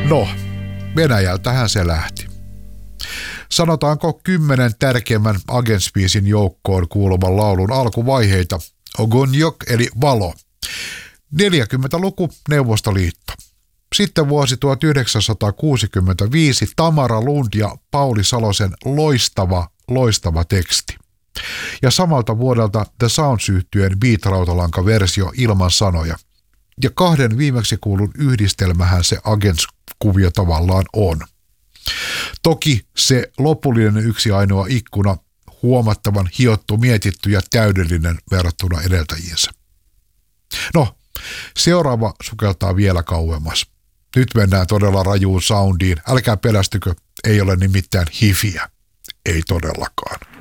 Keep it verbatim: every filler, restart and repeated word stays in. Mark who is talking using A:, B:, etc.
A: No, Venäjältähän se lähti. Sanotaanko kymmenen tärkeimmän Agents-biisin joukkoon kuuluvan laulun alkuvaiheita. Ogonjok eli valo. neljäkymmentäluku Neuvostoliitto. Sitten vuosi tuhatyhdeksänsataakuusikymmentäviisi Tamara Lund ja Pauli Salosen loistava, loistava teksti. Ja samalta vuodelta The Sounds-yhtyeen beat-rautalanka-versio ilman sanoja. Ja kahden viimeksi kuulun yhdistelmähän se Agents-kuvio tavallaan on. Toki se lopullinen yksi ainoa ikkuna, huomattavan hiottu, mietitty ja täydellinen verrattuna edeltäjiinsä. No, seuraava sukeltaa vielä kauemmas. Nyt mennään todella rajuun soundiin. Älkää pelästykö, ei ole nimittäin hifiä. Ei todellakaan.